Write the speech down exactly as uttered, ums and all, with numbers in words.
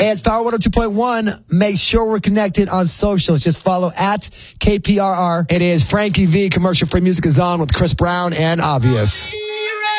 Hey, it's Power one oh two point one. Make sure we're connected on socials. Just follow at K P R R. It is Frankie V. Commercial Free Music is on with Chris Brown and Obvious.